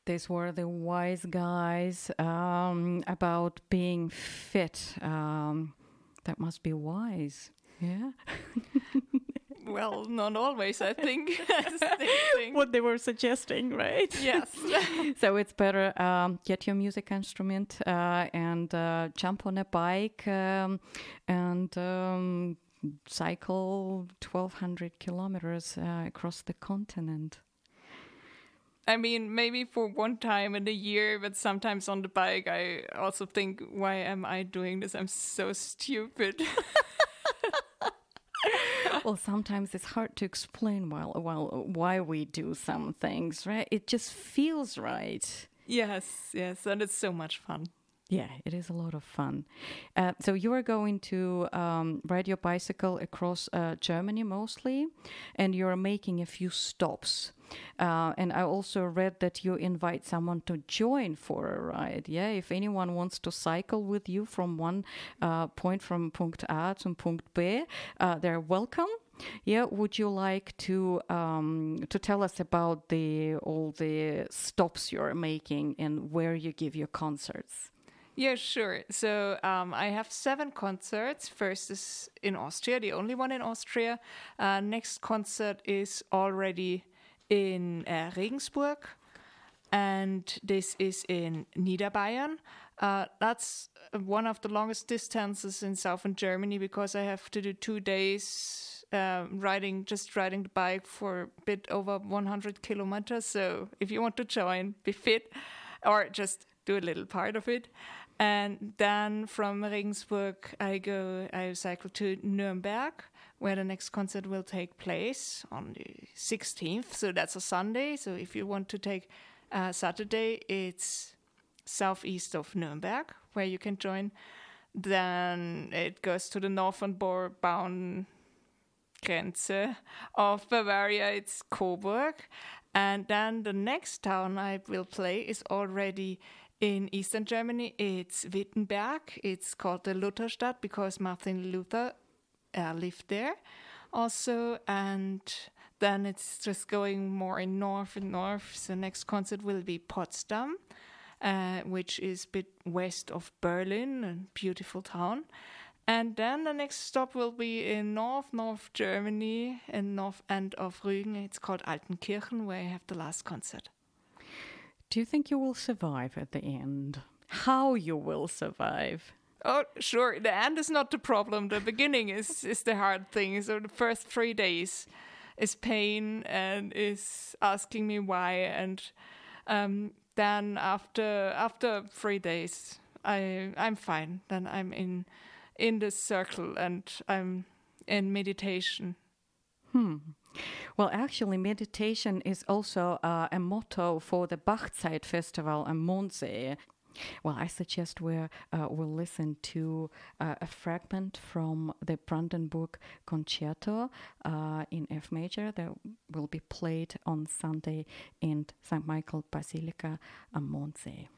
These were the wise guys about being fit. That must be wise. Yeah. Well, not always, I think. What they were suggesting, right? Yes. So it's better get your music instrument and jump on a bike and cycle 1,200 kilometers across the continent. I mean, maybe for one time in a year, but sometimes on the bike, I also think, why am I doing this? I'm so stupid. Well, sometimes it's hard to explain why we do some things, right? It just feels right. Yes, and it's so much fun. Yeah, it is a lot of fun. So you are going to ride your bicycle across Germany mostly, and you're making a few stops. And I also read that you invite someone to join for a ride. Yeah, if anyone wants to cycle with you from one point from Punkt A to Punkt B, they're welcome. Yeah, would you like to tell us about all the stops you're making and where you give your concerts? Yeah, sure. So I have 7 concerts. First is in Austria, the only one in Austria. Next concert is already in Regensburg, and this is in Niederbayern. That's one of the longest distances in southern Germany because I have to do 2 days riding the bike for a bit over 100 kilometers. So if you want to join, be fit or just do a little part of it. And then from Regensburg, I cycle to Nuremberg, where the next concert will take place on the 16th. So that's a Sunday. So if you want to take Saturday, it's southeast of Nuremberg, where you can join. Then it goes to the northern bound Grenze of Bavaria. It's Coburg. And then the next town I will play is already in Eastern Germany. It's Wittenberg. It's called the Lutherstadt because Martin Luther lived there also. And then it's just going more in north and north. So next concert will be Potsdam, which is a bit west of Berlin, a beautiful town. And then the next stop will be in North Germany, in north end of Rügen. It's called Altenkirchen, where I have the last concert. Do you think you will survive at the end? How you will survive? Oh, sure. The end is not the problem. The beginning is the hard thing. So the first 3 days is pain and is asking me why. And then after 3 days, I'm fine. Then I'm in the circle and I'm in meditation. Well, actually, meditation is also a motto for the Bachzeit Festival am Mondsee. Well, I suggest we'll listen to a fragment from the Brandenburg Concerto in F major that will be played on Sunday in St. Michael Basilica am Mondsee.